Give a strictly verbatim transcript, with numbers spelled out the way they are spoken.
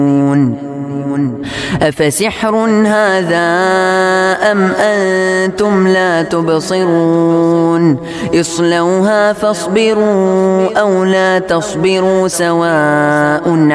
أفسحر هذا أم أنتم لا تبصرون اصلوها فاصبروا أو لا تصبروا سواء